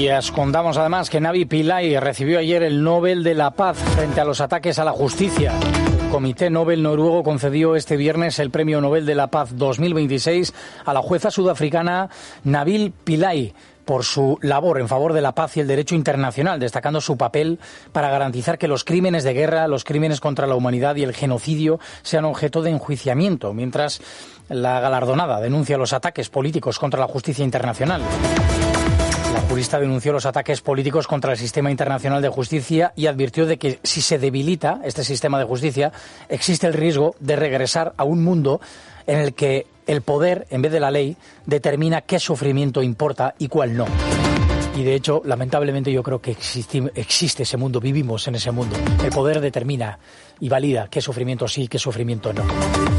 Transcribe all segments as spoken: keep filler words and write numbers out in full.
Noticias. Contamos además que Navi Pillay recibió ayer el Nobel de la Paz frente a los ataques a la justicia. El Comité Nobel noruego concedió este viernes el Premio Nobel de la Paz dos mil veintiséis a la jueza sudafricana Navi Pillay por su labor en favor de la paz y el derecho internacional, destacando su papel para garantizar que los crímenes de guerra, los crímenes contra la humanidad y el genocidio sean objeto de enjuiciamiento, mientras la galardonada denuncia los ataques políticos contra la justicia internacional. La jurista denunció los ataques políticos contra el sistema internacional de justicia y advirtió de que si se debilita este sistema de justicia, existe el riesgo de regresar a un mundo en el que el poder, en vez de la ley, determina qué sufrimiento importa y cuál no. Y de hecho, lamentablemente yo creo que existe, existe ese mundo, vivimos en ese mundo. El poder determina y valida qué sufrimiento sí y qué sufrimiento no.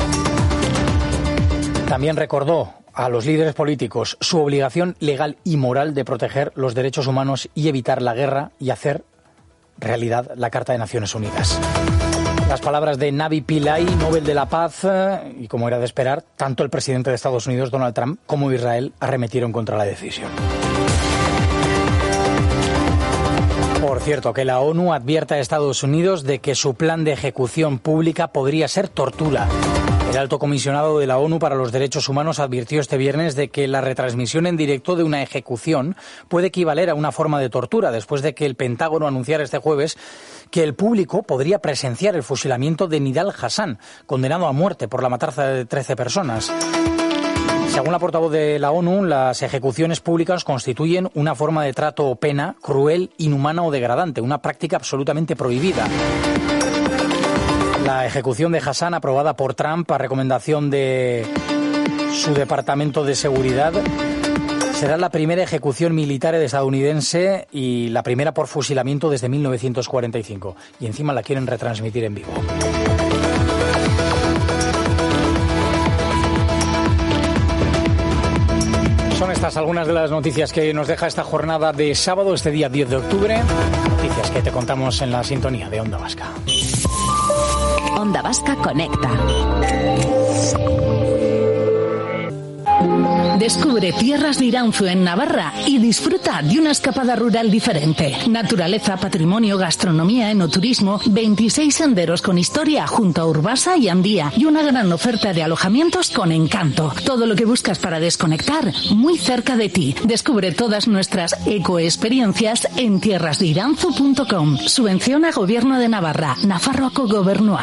También recordó a los líderes políticos su obligación legal y moral de proteger los derechos humanos y evitar la guerra y hacer realidad la Carta de Naciones Unidas. Las palabras de Navi Pillay, Nobel de la Paz, y como era de esperar, tanto el presidente de Estados Unidos, Donald Trump, como Israel arremetieron contra la decisión. Por cierto, que la ONU advierte a Estados Unidos de que su plan de ejecución pública podría ser tortura. El alto comisionado de la ONU para los Derechos Humanos advirtió este viernes de que la retransmisión en directo de una ejecución puede equivaler a una forma de tortura, después de que el Pentágono anunciara este jueves que el público podría presenciar el fusilamiento de Nidal Hassan, condenado a muerte por la matanza de trece personas. Según la portavoz de la ONU, las ejecuciones públicas constituyen una forma de trato o pena cruel, inhumana o degradante, una práctica absolutamente prohibida. La ejecución de Hassan, aprobada por Trump a recomendación de su Departamento de Seguridad, será la primera ejecución militar estadounidense y la primera por fusilamiento desde mil novecientos cuarenta y cinco. Y encima la quieren retransmitir en vivo. Son estas algunas de las noticias que nos deja esta jornada de sábado, este día diez de octubre. Noticias que te contamos en la sintonía de Onda Vasca. Onda Vasca Conecta. Descubre tierras de Iranzu en Navarra y disfruta de una escapada rural diferente. Naturaleza, patrimonio, gastronomía, enoturismo, veintiséis senderos con historia junto a Urbasa y Andía y una gran oferta de alojamientos con encanto. Todo lo que buscas para desconectar, muy cerca de ti. Descubre todas nuestras ecoexperiencias en tierras de iranzu punto com. Subvenciona Gobierno de Navarra, Nafarroako Gobernua.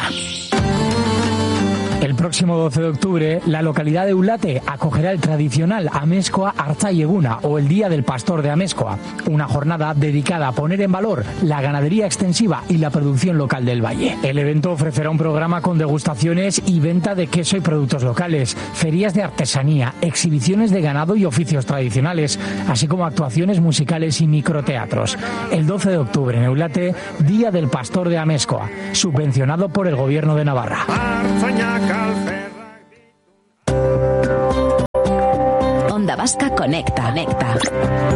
El próximo doce de octubre, la localidad de Eulate acogerá el tradicional Amezkoa Artzai-eguna o el Día del Pastor de Amezkoa, una jornada dedicada a poner en valor la ganadería extensiva y la producción local del valle. El evento ofrecerá un programa con degustaciones y venta de queso y productos locales, ferias de artesanía, exhibiciones de ganado y oficios tradicionales, así como actuaciones musicales y microteatros. El doce de octubre en Eulate, Día del Pastor de Amezkoa, subvencionado por el Gobierno de Navarra. Onda Vasca Conecta. Conecta.